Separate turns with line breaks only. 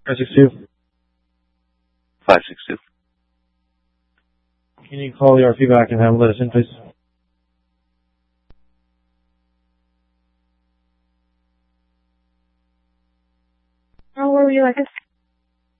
562.
562.
Can you call the RP back and have them let us in, please?
Where would you like us?